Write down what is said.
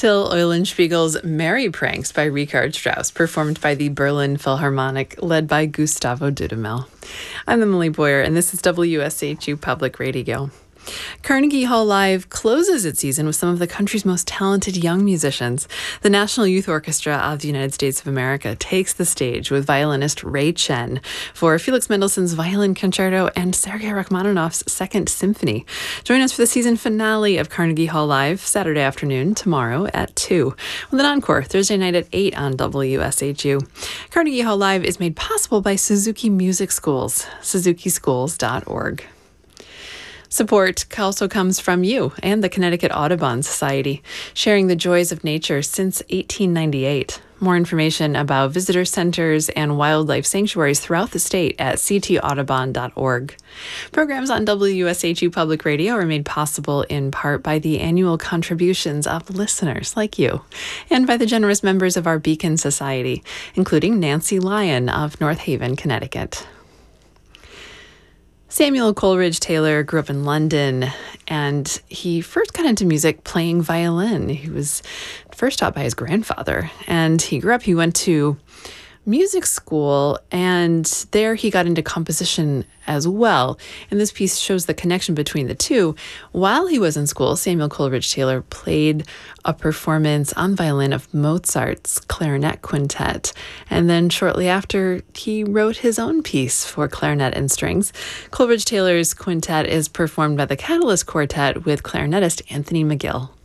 Till Eulenspiegel's Merry Pranks by Richard Strauss, performed by the Berlin Philharmonic, led by Gustavo Dudamel. I'm Emily Boyer, and this is WSHU Public Radio. Carnegie Hall Live closes its season with some of the country's most talented young musicians. The National Youth Orchestra of the United States of America takes the stage with violinist Ray Chen for Felix Mendelssohn's Violin Concerto and Sergei Rachmaninoff's Second Symphony. Join us for the season finale of Carnegie Hall Live Saturday afternoon, tomorrow at 2, with an encore Thursday night at 8 on WSHU. Carnegie Hall Live is made possible by Suzuki Music Schools, suzukischools.org. Support also comes from you and the Connecticut Audubon Society, sharing the joys of nature since 1898. More information about visitor centers and wildlife sanctuaries throughout the state at ctaudubon.org. Programs on WSHU Public Radio are made possible in part by the annual contributions of listeners like you and by the generous members of our Beacon Society, including Nancy Lyon of North Haven, Connecticut. Samuel Coleridge Taylor grew up in London, and he first got into music playing violin. He was first taught by his grandfather, and he went to music school, and there he got into composition as well. And this piece shows the connection between the two. While he was in school, Samuel Coleridge Taylor played a performance on violin of Mozart's Clarinet Quintet. And then shortly after, he wrote his own piece for clarinet and strings. Coleridge Taylor's quintet is performed by the Catalyst Quartet with clarinetist Anthony McGill.